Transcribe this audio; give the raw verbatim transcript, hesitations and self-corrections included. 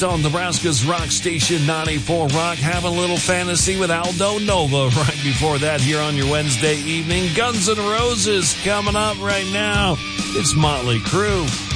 On Nebraska's rock station ninety-four Rock, having a little fantasy with Aldo Nova. Right before that, here on your Wednesday evening, Guns N' Roses coming up right now. It's Motley Crue.